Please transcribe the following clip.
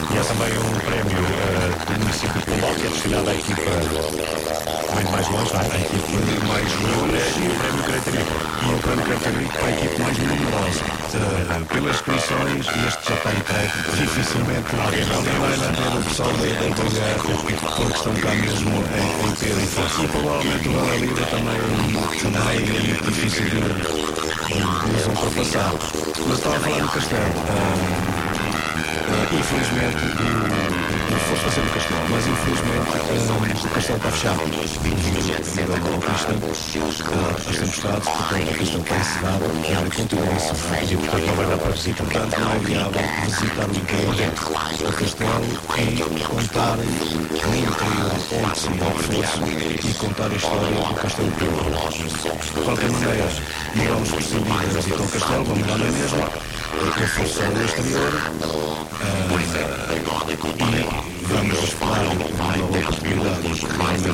E há também um prémio do município de Pombal, que é destinado à equipa bem mais longe, à equipa mais longe, e o prémio Caracteric para a equipa mais numerosa. Pelas inscrições, este já está entregue, dificilmente alguém vai lá ter o pessoal da Guerra, porque estão cá mesmo em Pedro. E provavelmente o Bela Lida também é muito difícil de nos ultrapassar. Mas estava a falar do Castelo. Infelizmente, fosse fazer no Castelo, mas infelizmente o Castelo está fechado. Devido à conquista, as tempestades, portanto a questão está encerrada e continua encerrada. E portanto não vai dar para visitar. Portanto não é viável visitar o Castelo e contar no interior onde se reforço e contar a história do Castelo Pedro. De qualquer maneira, vamos prescindir da visita ao Castelo, vamos lá na mesma, reforçar o exterior. E vamos esperar uma outra